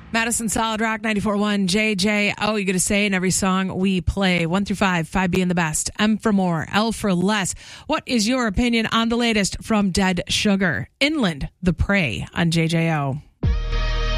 Madison Solid Rock 94.1 JJ. Oh, you got to say in every song we play 1 through 5, 5 being the best, M for more, L for less. What is your opinion on the latest from Dead Sugar? Inland, The Prey on JJO.